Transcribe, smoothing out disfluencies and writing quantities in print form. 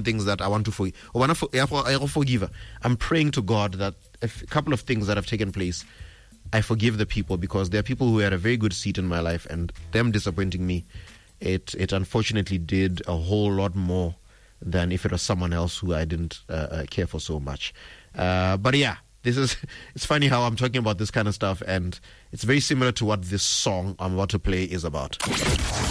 some things that I want to forgive. Or when I forgive, I'm praying to God that a couple of things that have taken place, I forgive the people, because there are people who had a very good seat in my life, and them disappointing me, it unfortunately did a whole lot more than if it was someone else who I didn't care for so much. But yeah, it's funny how I'm talking about this kind of stuff, and it's very similar to what this song I'm about to play is about.